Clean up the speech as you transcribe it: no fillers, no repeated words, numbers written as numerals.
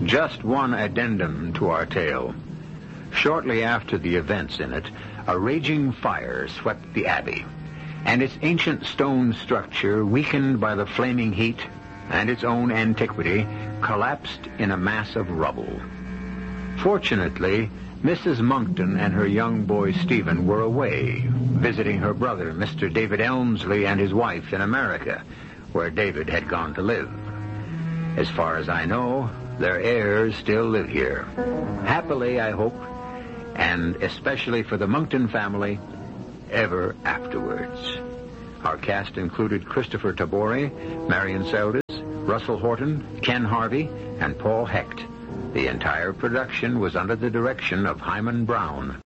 Just one addendum to our tale. Shortly after the events in it, a raging fire swept the abbey, and its ancient stone structure, weakened by the flaming heat and its own antiquity, collapsed in a mass of rubble. Fortunately, Mrs. Monckton and her young boy Stephen were away, visiting her brother, Mr. David Elmsley, and his wife in America, where David had gone to live. As far as I know, their heirs still live here. Happily, I hope, and especially for the Monckton family, ever afterwards. Our cast included Christopher Tabori, Marion Seldes, Russell Horton, Ken Harvey, and Paul Hecht. The entire production was under the direction of Hyman Brown.